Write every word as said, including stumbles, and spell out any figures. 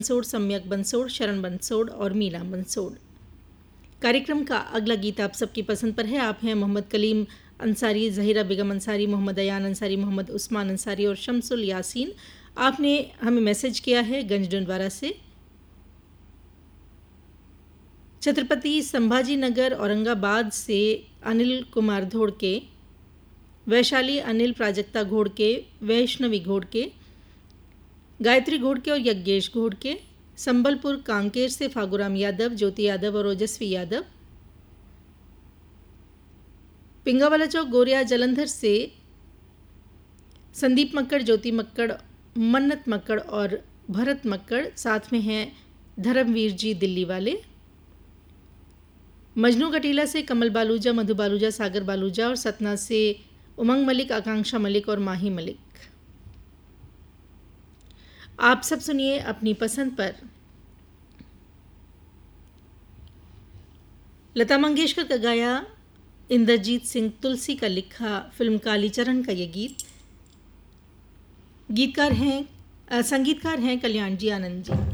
बंसोड़, सम्यक बंसोड़, शरण बंसोड़ और मीना बंसोड़। कार्यक्रम का अगला गीत आप सबकी पसंद पर है। आप हैं मोहम्मद कलीम अंसारी, ज़हीरा बेगम अंसारी, मोहम्मद अयान अंसारी, मोहम्मद उस्मान अंसारी और शमसुल यासीन। आपने हमें मैसेज किया है गंजडंडवारा से। छत्रपति संभाजी नगर औरंगाबाद से अनिल कुमार धोड़के, वैशाली अनिल प्राजक्ता घोड़के, वैष्णवी घोड़के, गायत्री घोड़के और यज्ञेश घोड़के, संबलपुर कांकेर से फागुराम यादव, ज्योति यादव और ओजस्वी यादव, पिंगावाला चौक गोरिया जलंधर से संदीप मक्कड़, ज्योति मक्कड़, मन्नत मक्कड़ और भरत मक्कड़, साथ में हैं धर्मवीर जी दिल्ली वाले। मजनू कटीला से कमल बालूजा, मधु बालूजा, सागर बालूजा और सतना से उमंग मलिक, आकांक्षा मलिक और माही मलिक। आप सब सुनिए अपनी पसंद पर लता मंगेशकर का गाया, इंद्रजीत सिंह तुलसी का लिखा फिल्म कालीचरण का ये गीत। गीतकार हैं संगीतकार हैं कल्याण जी आनंद जी।